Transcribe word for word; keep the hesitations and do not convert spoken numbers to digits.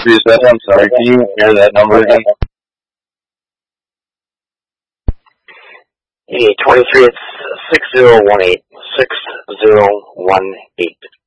three seven, I'm sorry, can you hear that number again? Hey, twenty-three, it's six zero one eight. six zero one eight.